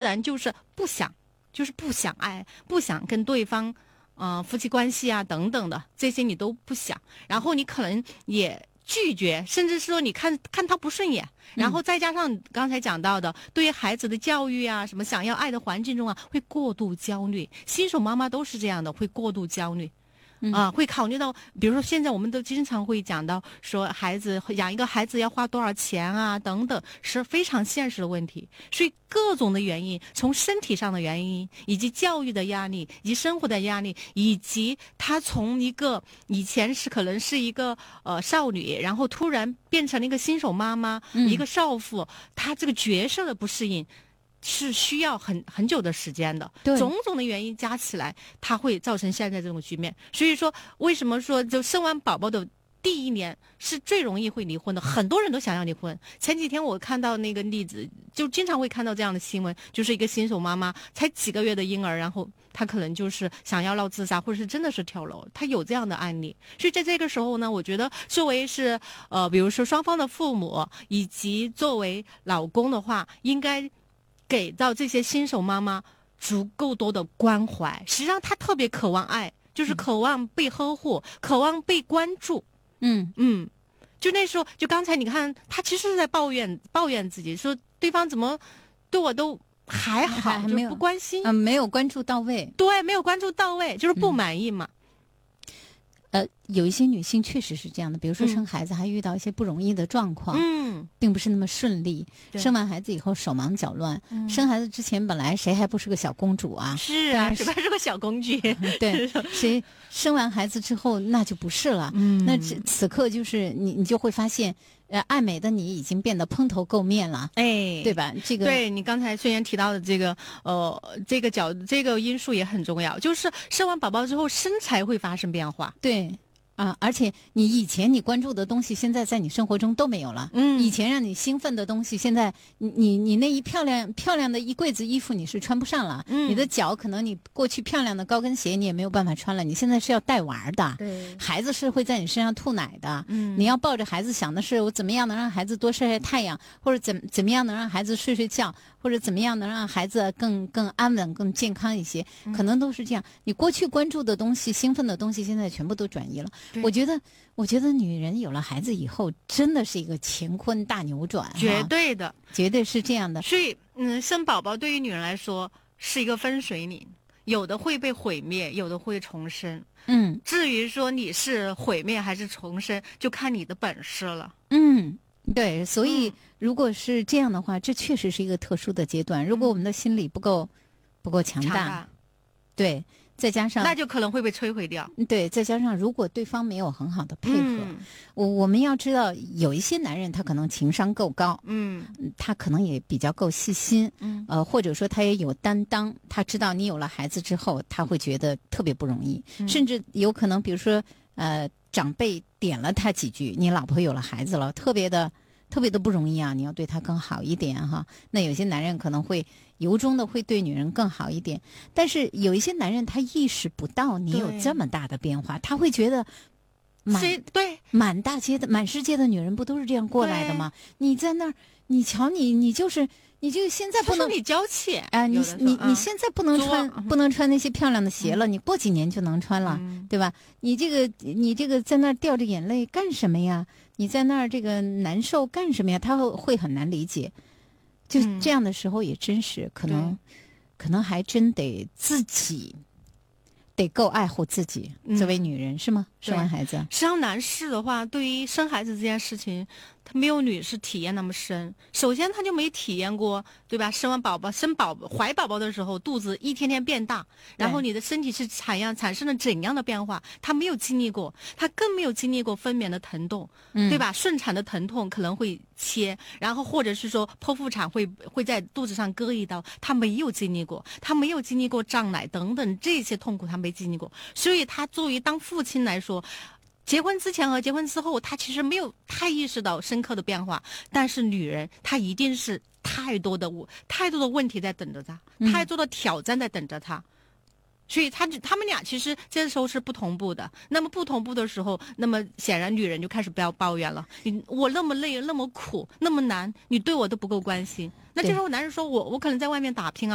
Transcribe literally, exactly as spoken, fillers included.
然就是不想，就是不想爱，不想跟对方呃夫妻关系啊等等的，这些你都不想，然后你可能也拒绝，甚至说你看看他不顺眼，然后再加上刚才讲到的，对于孩子的教育啊，什么想要爱的环境中啊，会过度焦虑。新手妈妈都是这样的，会过度焦虑。 嗯、 啊，会考虑到，比如说现在我们都经常会讲到说，孩子养一个孩子要花多少钱啊，等等，是非常现实的问题。所以各种的原因，从身体上的原因，以及教育的压力，以及生活的压力，以及他从一个以前是可能是一个呃少女，然后突然变成了一个新手妈妈， 嗯、 一个少妇，她这个角色的不适应。是需要很很久的时间的，种种的原因加起来，它会造成现在这种局面。所以说，为什么说就生完宝宝的第一年是最容易会离婚的？很多人都想要离婚。前几天我看到那个例子，就经常会看到这样的新闻，就是一个新手妈妈才几个月的婴儿，然后她可能就是想要闹自杀，或者是真的是跳楼，她有这样的案例。所以在这个时候呢，我觉得作为是呃，比如说双方的父母以及作为老公的话，应该给到这些新手妈妈足够多的关怀。实际上她特别渴望爱，就是渴望被呵护，嗯、渴望被关注。 嗯嗯，就那时候，就刚才你看，她其实是在抱怨抱怨自己，说对方怎么对我都还好， 还没有就不关心， 嗯、呃，没有关注到位。 对，没有关注到位，就是不满意嘛。 嗯呃，有一些女性确实是这样的，比如说生孩子还遇到一些不容易的状况， 嗯， 并不是那么顺利。生完孩子以后手忙脚乱，嗯、生孩子之前本来谁还不是个小公主啊？ 是啊，谁还是个小公举？ 对，谁生完孩子之后那就不是了。 嗯， 那此此刻就是你，你就会发现，呃，爱美的你已经变得蓬头垢面了， 哎， 对吧？这个对你刚才虽然提到的这个，呃，这个角这个因素也很重要，就是生完宝宝之后身材会发生变化。 对。啊！而且你以前你关注的东西，现在在你生活中都没有了。 嗯， 以前让你兴奋的东西，现在你你你那一漂亮漂亮的一柜子衣服你是穿不上了。 嗯， 你的脚可能你过去漂亮的高跟鞋你也没有办法穿了，你现在是要带娃的。 对， 孩子是会在你身上吐奶的。 嗯， 你要抱着孩子想的是我怎么样能让孩子多晒晒太阳，或者怎怎么样能让孩子睡睡觉，或者怎么样能让孩子更更安稳、更健康一些， 嗯、 可能都是这样。你过去关注的东西、兴奋的东西，现在全部都转移了。我觉得，我觉得女人有了孩子以后，真的是一个乾坤大扭转， 绝对的， 绝对是这样的。 所以，嗯，生宝宝对于女人来说是一个分水岭，有的会被毁灭，有的会重生。 嗯， 至于说你是毁灭还是重生，就看你的本事了。 嗯，对，所以如果是这样的话，这确实是一个特殊的阶段。如果我们的心理不够不够强大， 强大对。再加上那就可能会被摧毁掉。 对，再加上如果对方没有很好的配合， 嗯、 我我们要知道，有一些男人他可能情商够高， 嗯， 他可能也比较够细心， 嗯， 呃，或者说他也有担当，他知道你有了孩子之后，他会觉得特别不容易， 嗯、 甚至有可能，比如说，呃，长辈点了他几句，你老婆有了孩子了，特别的。特别的不容易啊！你要对他更好一点哈。那有些男人可能会由衷的会对女人更好一点，但是有一些男人他意识不到你有这么大的变化，他会觉得满对满大街的满世界的女人不都是这样过来的吗？你在那儿，你瞧你，你就是你就现在不能你娇气啊、呃！你你你现在不能穿、嗯、不能穿那些漂亮的鞋了，嗯、你过几年就能穿了， 嗯、 对吧？你这个你这个在那儿掉着眼泪干什么呀？你在那儿这个难受干什么呀？他会会很难理解。就这样的时候也真是、嗯、可能，可能还真得自己得够爱护自己。 嗯、 作为女人是吗？生完孩子， 实际上男士的话，对于生孩子这件事情，他没有女士体验那么深。首先，他就没体验过，对吧？生完宝宝、生宝宝、怀宝宝的时候，肚子一天天变大，然后你的身体是产样产生了怎样的变化，他没有经历过，他更没有经历过分娩的疼痛， 嗯、 对吧？顺产的疼痛可能会切，然后或者是说剖腹产会会在肚子上割一刀，他没有经历过，他没有经历过胀奶等等这些痛苦，他没经历过，所以他作为当父亲来说。结婚之前和结婚之后，他其实没有太意识到深刻的变化，但是女人她一定是太多的太多的问题在等着她， 嗯、 太多的挑战在等着她，所以他他们俩其实这时候是不同步的。那么不同步的时候，那么显然女人就开始不要抱怨了，你我那么累那么苦那么难，你对我都不够关心。那这时候男人说我我可能在外面打拼啊。